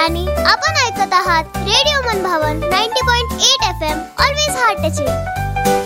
आणि आपण ऐकत आहात रेडिओ मनभावन 90.8 FM. Always heart touching.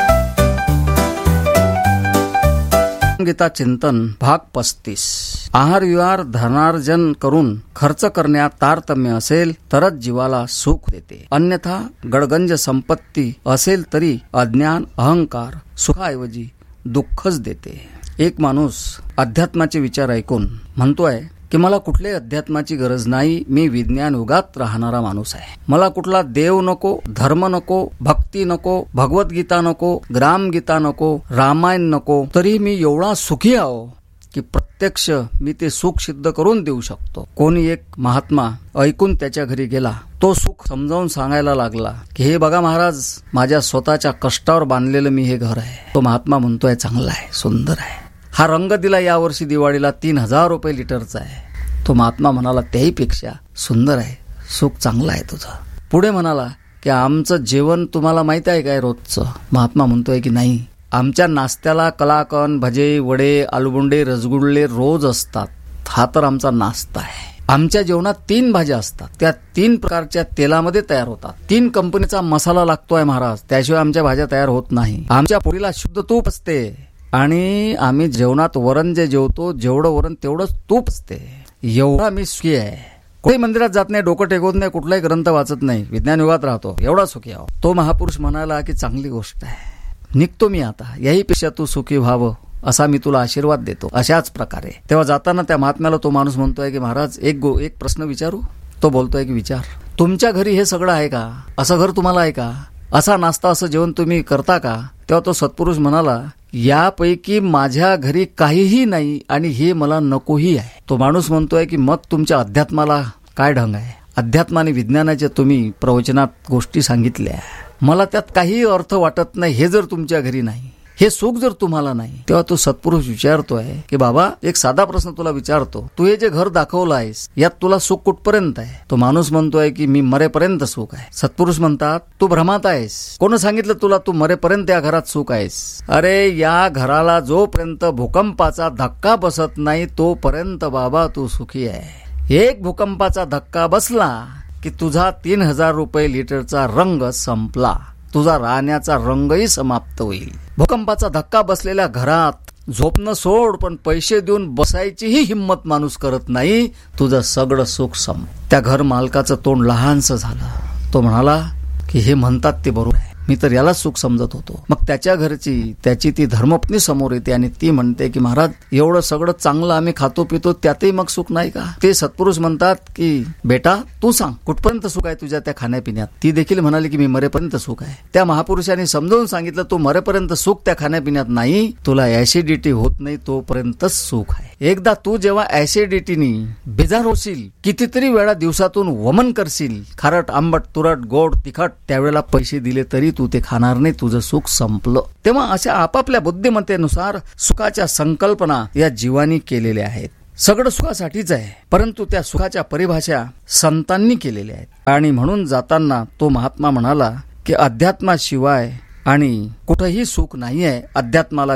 Gita चिंतन भाग 35. आहार विहार धनार्जन करून खर्च करण्यात तारतम्य असेल तरच जीवाला सुख देते, अन्यथा गडगंज संपत्ती असेल तरी अज्ञान अहंकार सुखाऐवजी दुःखच देते. एक माणूस अध्यात्माचे विचार ऐकून म्हणतोय की मला कुठल्याही अध्यात्माची गरज नाही, मी विज्ञान युगात राहणारा माणूस आहे. मला कुठला देव नको, धर्म नको, भक्ती नको, भगवद्गीता नको, ग्रामगीता नको, रामायण नको, तरी मी एवढा सुखी आहो की प्रत्यक्ष मी ते सुख सिद्ध करून देऊ शकतो. कोणी एक महात्मा ऐकून त्याच्या घरी गेला. तो सुख समजावून सांगायला लागला की हे बघा महाराज, माझ्या स्वतःच्या कष्टावर बांधलेलं मी हे घर आहे. तो महात्मा म्हणतोय चांगला आहे, सुंदर आहे. हा रंग दिला यावर्षी दिवाळीला 3,000 रुपये लिटरचा आहे. तो महात्मा म्हणाला त्याहीपेक्षा सुंदर आहे, सुख चांगलं आहे तुझं. पुढे म्हणाला की आमचं जेवण तुम्हाला माहित आहे काय रोजचं? महात्मा म्हणतोय की नाही, आमच्या नाश्त्याला कलाकंद, भजे, वडे, आलुबुंडे, रसगुल्ले रोज असतात. हा तर आमचा नाश्ता आहे. आमच्या जेवणात 3 भाज्या असतात, त्या 3 प्रकारच्या तेलामध्ये तयार होतात. 3 कंपनीचा मसाला लागतोय महाराज, त्याशिवाय आमच्या भाज्या तयार होत नाही. आमच्या पोळीला शुद्ध तूप असते आणि आम्ही जेवणात वरण जे जेवतो, जेवढं वरण तेवढंच तूप असते. एवढा मी सुखी आहे. कोणी मंदिरात जात नाही, डोकं टेकवत नाही, कुठलाही ग्रंथ वाचत नाही, विज्ञान युगात राहतो, एवढा सुखी आहो. तो महापुरुष म्हणाला की चांगली गोष्ट आहे, निघतो मी आता, याहीपेक्षा तू सुखी व्हावं असा मी तुला आशीर्वाद देतो. अशाच प्रकारे तेव्हा जाताना त्या महात्म्याला तो माणूस म्हणतोय की महाराज एक प्रश्न विचारू? तो बोलतोय की विचार. तुमच्या घरी हे सगळं आहे का? असं घर तुम्हाला आहे का? असा नाश्ता, असं जेवण तुम्ही करता का? तेव्हा तो सत्पुरुष म्हणाला यापैकी माझ्या घरी काहीही नाही आणि हे मला नकोही आहे. तो माणूस म्हणतोय की मग तुमच्या अध्यात्माला काय ढंग आहे? अध्यात्माने विज्ञानाच्या तुम्ही प्रवचनात गोष्टी सांगितल्या, मला त्यात काही अर्थ वाटत नाही. हे जर तुमच्या घरी नाही, हे सुख जर तुम्हाला नाही, तेव्हा तो सत्पुरुष विचारतोय की बाबा एक साधा प्रश्न तुला विचारतो, तू हे जे घर दाखवलं आहेस यात तुला सुख कुठपर्यंत आहे? तो माणूस म्हणतोय की मी मरेपर्यंत सुख आहे. सत्पुरुष म्हणतात तू भ्रमात आहेस. कोण सांगितलं तुला तू मरेपर्यंत या घरात सुख आहेस? अरे या घराला जोपर्यंत भूकंपाचा धक्का बसत नाही तोपर्यंत बाबा तू सुखी आहे. एक भूकंपाचा धक्का बसला की तुझा 3,000 रुपये लिटरचा रंग संपला, तुझा राहण्याचा रंगही समाप्त होईल. भूकंपाचा धक्का बसलेल्या घरात झोपणं सोड, पण पैसे देऊन बसायचीही हिंमत माणूस करत नाही. तुझं सगळं सुख त्या घर मालकाचं तोंड लहानसं झालं. तो म्हणाला की हे म्हणतात ते बरोबर आहे, मी तर याला सुख समजत होतो. मग त्याच्या घरची त्याची ती धर्मपत्नी समोर येते आणि ती म्हणते की महाराज एवढं सगळं चांगलं आम्ही खातो पितो त्यातही मग सुख नाही का? ते सत्पुरुष म्हणतात की बेटा तू सांग कुठपर्यंत सुख आहे तुझ्या त्या खाण्यापिण्यात? ती देखील म्हणाली की मी मरेपर्यंत सुख आहे. त्या महापुरुषांनी समजावून सांगितलं तू मरेपर्यंत सुख त्या खाण्यापिण्यात नाही, तुला ऍसिडिटी होत नाही तोपर्यंतच सुख आहे. एकदा तू जेव्हा ऍसिडिटीनी बेजार होशील, कितीतरी वेळा दिवसातून वमन करशील, खारट आंबट तुरट गोड तिखट, त्यावेळेला पैसे दिले तरी तू ते खाणार नाही, तुझं सुख संपलं. तेव्हा अशा आपापल्या बुद्धिमत्तेनुसार सुखाच्या संकल्पना या जीवानी केलेल्या आहेत. सगळं सुखासाठीच आहे, परंतु त्या सुखाच्या परिभाषा संतांनी केलेल्या आहेत. आणि म्हणून जाताना तो महात्मा म्हणाला की अध्यात्माशिवाय आणि कुठेही सुख नाही आहे. अध्यात्माला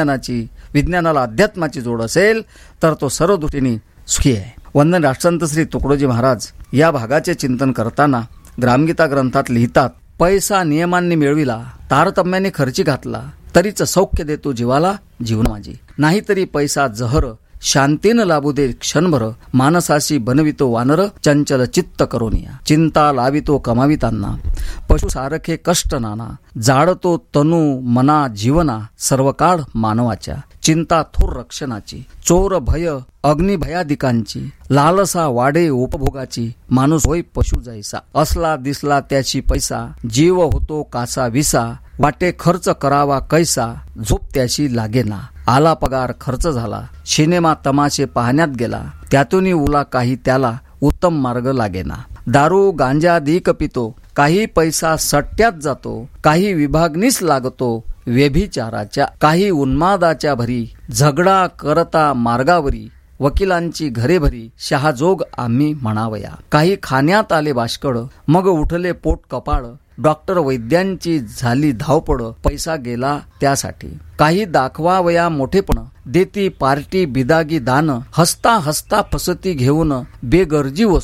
विज्ञानाला अध्यात्माची जोड असेल तर तो सर्व दृष्टीने सुखी आहे. वंदन राष्ट्रसंत श्री तुकडोजी महाराज या भागाचे चिंतन करताना ग्रामगीता ग्रंथात लिहितात, पैसा नियमांनी मिळविला, तारतम्याने खर्ची घातला, तरीच सौख्य देतो जीवाला जीवन माझी. नाहीतरी पैसा जहर, शांतीनं लाभू दे क्षणभर, मानसाशी बनवितो वानर, चंचल चित्त करोनिया. चिंता लावितो कमावितांना, पशु सारखे कष्ट नाना, जाळतो तनु मना जीवना, सर्व काळ मानवाच्या. चिंता थोर रक्षणाची, चोर भय अग्निभयादिकांची, लालसा वाढे उपभोगाची, माणूस होई पशु जैसा. असला दिसला त्याची पैसा, जीव होतो कासा विसा, वाटे खर्च करावा कैसा, झोप त्याशी लागेना. आला पगार खर्च झाला, सिनेमा तमाशे पाहण्यात गेला, त्यातूनही उला काही त्याला उत्तम मार्ग लागेना. दारू गांजा अधिक पितो, काही पैसा सट्ट्यात जातो, काही विभागनीस लागतो व्यभिचाराच्या, काही उन्मादाच्या भरी, झगडा करता मार्गावरी, वकिलांची घरे भरी, शहाजोग आम्ही म्हणावया. काही खाण्यात आले बाष्कळ, मग उठले पोट कपाळ, डॉक्टर वैद्यांची झाली धावपळ, पैसा गेला त्यासाठी. काही दाखवावया मोठेपण, देती पार्टी बिदागी दान, हसता हसता फसती घेऊन बेगरजी वस्तू,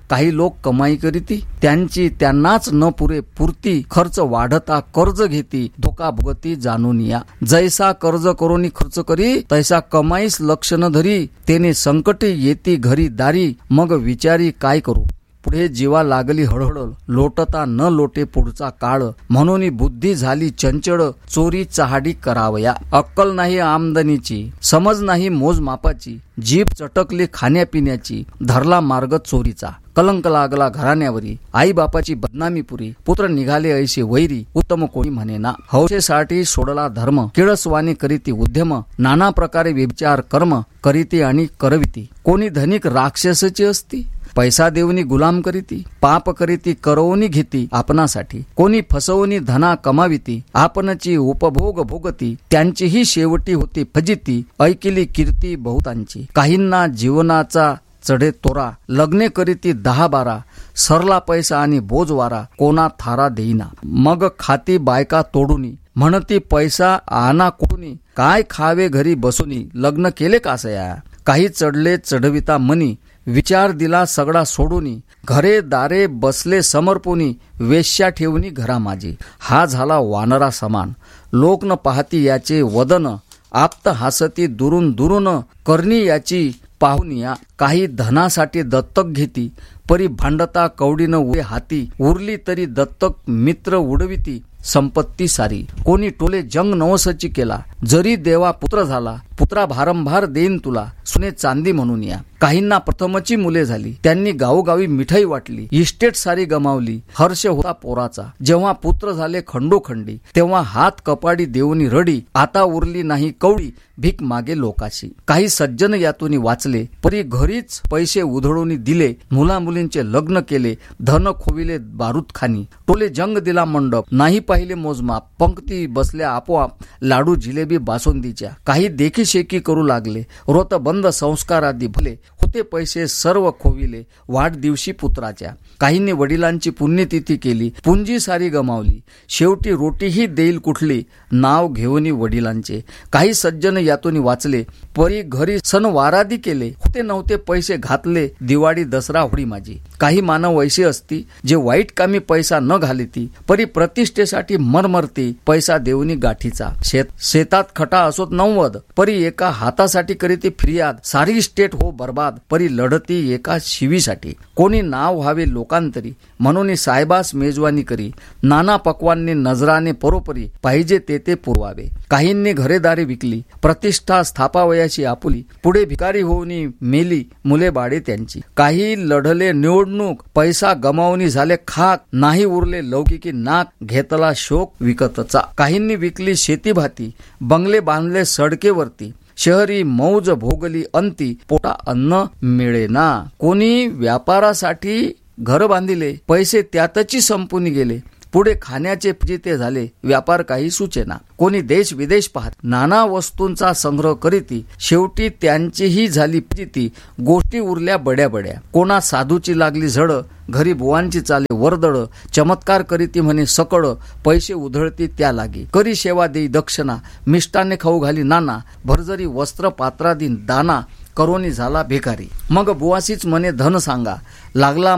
काही लोक कमाई करीती, त्यांची त्यांनाच न पुरे पुरती, खर्च वाढता कर्ज घेती, धोका भोगती जाणून या. जैसा कर्ज करोनी खर्च करी, तैसा कमाईस लक्ष न धरी, तेने संकटी येती घरी दारी, मग विचारी काय करू. पुढे जीवा लागली हळहळ, लोटता न लोटे पुढचा काळ, म्हणून बुद्धी झाली चंचळ, चोरी चहाडी करावया. अक्कल नाही आमदनीची, समज नाही मोजमापाची, जीभ चटकली खाण्यापिण्याची, धरला मार्ग चोरीचा. कलंक लागला घराण्यावरी, आई बापाची बदनामी पुरी, पुत्र निघाले ऐशी वैरी, उत्तम कोणी म्हणेना. हौसेसाठी सोडला धर्म, किळसवाणी करीती उद्यम, नाना प्रकारे व्यभिचार कर्म करीती आणि करविती. कोणी धनिक राक्षसाची असती, पैसा देऊनी गुलाम करीती, पाप करीती करवणी घेती आपणासाठी. कोणी फसवणी धना कमाविती, आपणची उपभोग भोगती, त्यांचीही शेवटी होती फजिती, ऐकिली कीर्ती बहुतांची. काहींना जीवनाचा चढे तोरा, लग्ने करीती 10-12, सरला पैसा आणि बोजवारा, कोणा थारा देईना. मग खाती बायका तोडूनी, म्हणती पैसा आना कुठूनी, काय खावे घरी बसूनी, लग्न केले कासया. काही चढले चढविता मनी, विचार दिला सगळा सोडूनी, घरे दारे बसले समर्पुनी, वेश्या ठेवणी घरा माझी. हा झाला वानरा समान, लोक न पाहती याचे वदन, आप्त हासती दुरून दुरून, करणी याची पाहुनिया. काही धनासाठी दत्तक घेती, परी भांडता कवडीनं उभे हाती, उरली तरी दत्तक मित्र उडविती संपत्ती सारी. कोणी टोले जंग नवसची केला, जरी देवा पुत्र झाला, पुत्रा भारंभार देईन तुला, सुने चांदी म्हणून या. काहींना प्रथमची मुले झाली, त्यांनी गावोगावी मिठाई वाटली, इस्टेट सारी गमावली, हर्ष होता पोराचा. जेव्हा पुत्र झाले खंडोखंडी, तेव्हा हात कपाडी देऊनी रडी, आता उरली नाही कवडी, भीक मागे लोकाशी. काही सज्जन यातून वाचले, परी घरीच पैसे उधळून दिले, मुला मुलींचे लग्न केले, धन खोविले बारूदखानी. टोले जंग दिला मंडप, नाही पाहिले मोजमाप, पंक्ती बसल्या आपोआप, लाडू जिलेबी बासुंदीच्या. काही देखी शेकी करू लागले, रोत बंद संस्कार आदी भले, होते पैसे सर्व खोविले, वाढदिवशी पुत्राच्या. काहींनी वडिलांची पुण्यतिथी केली, पुंजी सारी गमावली, शेवटी रोटीही देईल कुठली, नाव घेऊनी वडिलांचे. काही सज्जन यातून वाचले, परी घरी सणवारादी केले, होते नव्हते पैसे घातले, दिवाळी दसरा होडी माझी. काही मानव वैसे असती, जे वाईट कामी पैसा न घालिती, परी प्रतिष्ठेसाठी मरमरती, पैसा देऊनी गाठीचा. शेतात खटा असोत 90, परी एका हातासाठी करीती फिर्याद, सारी स्टेट हो बर्बाद, परी लढती एका शिवीसाठी. कोणी नाव व्हावे लोकांतरी, म्हणून साहेबास मेजवानी करी, नाना पक्वांनी नजराने परोपरी, पाहिजे ते पुरवावे. काहींनी घरेदारी विकली, प्रतिष्ठा स्थापावयाची आपुली, पुढे भिकारी होऊनी मेली मुले बाळे त्यांची. काही लढले निवडणूक, पैसा गमावणी झाले खाक, नाही उरले लौकिकी नाक, घेतला शोक विकतचा. काहींनी विकली शेती भाती, बंगले बांधले सडकेवरती, शहरी मौज भोगली अंती, पोटा अन्न मिळेना. कोणी व्यापारासाठी घर बांधिले, पैसे त्यातची संपून गेले, पुढे खाण्याचे फजिते झाले, व्यापार काही सुचेना. कोणी देश विदेश पाहत, नाना वस्तूंचा संग्रह करीती, शेवटी त्यांचीही झाली फजिती, गोष्टी उरल्या बड्या बड्या. कोणा साधूची लागली झड, घरी बुवांची चाले वर्दळ, चमत्कार करीती म्हणे सकळ, पैसे उधळती त्या लागी. करी सेवा देई दक्षिणा, मिष्टाने खाऊ घाली नाना, भरजरी वस्त्र पात्रादी दाना, करोनी झाला भिकारी. मग बुवासीच म्हणे धन सांगा, लागला